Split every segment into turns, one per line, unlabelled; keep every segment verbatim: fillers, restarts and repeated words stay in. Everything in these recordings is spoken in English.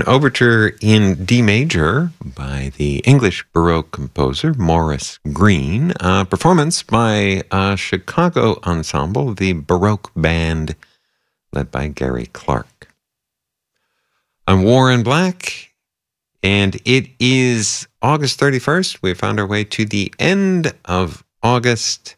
overture in D major by the English Baroque composer Maurice Greene, a performance by a Chicago ensemble, the Baroque Band, led by Gary Clark. I'm Warren Black, and it is August thirty-first. We found our way to the end of August.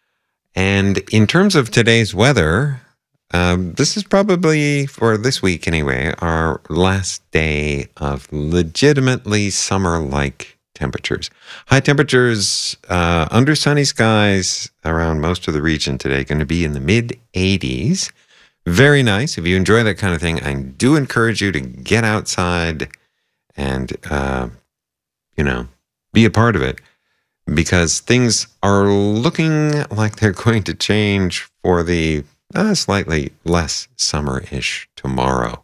And in terms of today's weather, um, this is probably, for this week anyway, our last day of legitimately summer-like temperatures. High temperatures uh, under sunny skies around most of the region today, going to be in the mid eighties. Very nice. If you enjoy that kind of thing, I do encourage you to get outside and, uh, you know, be a part of it, because things are looking like they're going to change for the uh, slightly less summer-ish tomorrow.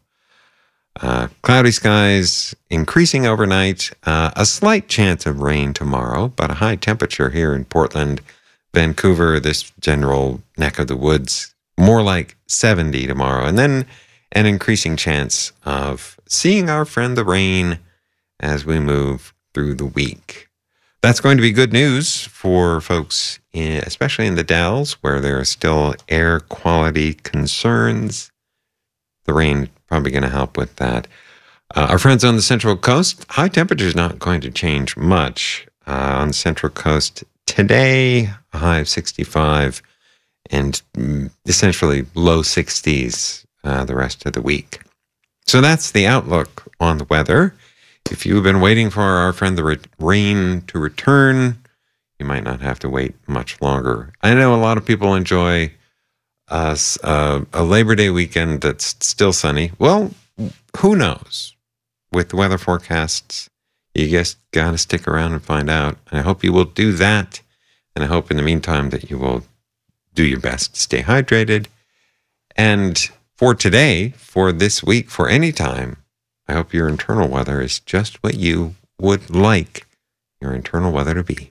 Uh, cloudy skies increasing overnight, uh, a slight chance of rain tomorrow, but a high temperature here in Portland, Vancouver, this general neck of the woods, more like seventy tomorrow, and then an increasing chance of seeing our friend the rain as we move through the week. That's going to be good news for folks, in, especially in the Dells, where there are still air quality concerns. The rain probably going to help with that. Uh, our friends on the Central Coast, high temperature is not going to change much. Uh, on the Central Coast today, a high of sixty-five, and essentially low sixties uh, the rest of the week. So that's the outlook on the weather. If you've been waiting for our friend the rain to return, you might not have to wait much longer. I know a lot of people enjoy uh, uh, a Labor Day weekend that's still sunny. Well, who knows? With the weather forecasts, you just got to stick around and find out. And I hope you will do that. And I hope in the meantime that you will do your best to stay hydrated. And for today, for this week, for any time, I hope your internal weather is just what you would like your internal weather to be.